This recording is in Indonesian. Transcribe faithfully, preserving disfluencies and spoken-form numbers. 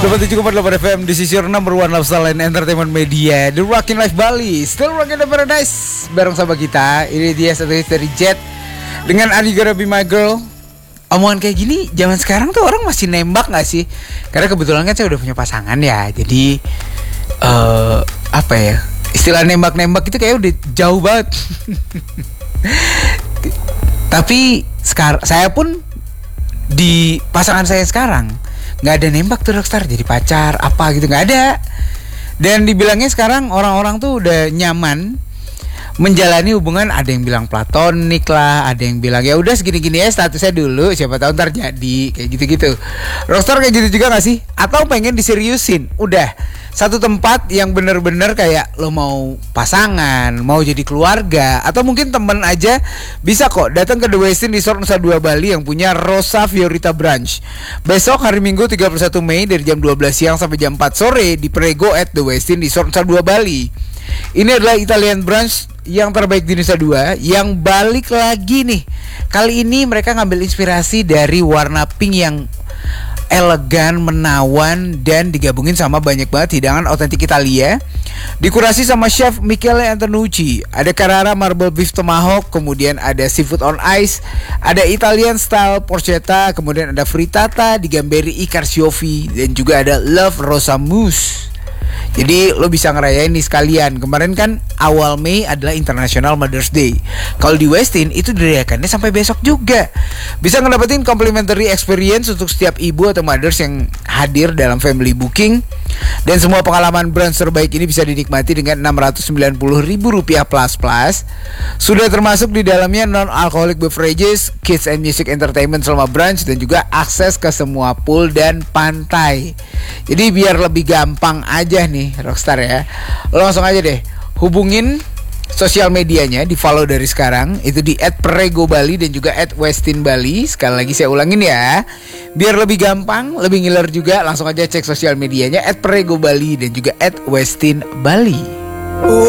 tujuh koma delapan F M, this is your number one lifestyle and entertainment media, The Rockin' Life Bali. Still rockin' the paradise. Bareng sama kita, ini dia satu hit dari Jet dengan Are You Gonna Be My Girl. Omongan kayak gini zaman sekarang tuh orang masih nembak gak sih? Karena kebetulan kan saya udah punya pasangan ya. Jadi uh, apa ya, istilah nembak-nembak itu kayak udah jauh banget. Tapi sekarang saya pun di pasangan saya sekarang nggak ada nembak tuh Rockstar jadi pacar apa gitu, nggak ada. Dan dibilangnya sekarang orang-orang tuh udah nyaman menjalani hubungan, ada yang bilang platonik lah, ada yang bilang ya udah segini-gini ya statusnya dulu, siapa tahu ntar jadi, kayak gitu-gitu. Rockstar kayak gitu juga gak sih? Atau pengen diseriusin? Udah satu tempat yang bener-bener kayak lo mau pasangan, mau jadi keluarga, atau mungkin temen aja, bisa kok datang ke The Westin Resort Nusa Dua Bali yang punya Rosa Fiorita Brunch. Besok hari Minggu tiga puluh satu Mei dari jam dua belas siang sampai jam empat sore di Prego at The Westin Resort Nusa Dua Bali. Ini adalah Italian brunch yang terbaik di Nusa Dua yang balik lagi nih. Kali ini mereka ngambil inspirasi dari warna pink yang elegan, menawan, dan digabungin sama banyak banget hidangan otentik Italia. Dikurasi sama chef Michele Antonucci. Ada Carrara Marble Beef Tomahawk, kemudian ada seafood on ice, ada Italian style porchetta, kemudian ada frittata digamberi i carciofi, dan juga ada Love Rosa Mousse. Jadi lo bisa ngerayain nih sekalian. Kemarin kan awal Mei adalah International Mother's Day. Kalau di Westin itu dirayakannya sampai besok juga. Bisa ngedapetin complimentary experience untuk setiap ibu atau mothers yang hadir dalam family booking. Dan semua pengalaman brunch terbaik ini bisa dinikmati dengan enam ratus sembilan puluh ribu rupiah plus plus. Sudah termasuk di dalamnya non-alcoholic beverages, kids and music entertainment selama brunch, dan juga akses ke semua pool dan pantai. Jadi biar lebih gampang aja nih Rockstar ya, lo langsung aja deh hubungin sosial medianya, di follow dari sekarang. Itu di at prego bali dan juga at westin bali. Sekali lagi saya ulangin ya, biar lebih gampang, lebih ngiler juga. Langsung aja cek sosial medianya at prego bali dan juga at westin bali.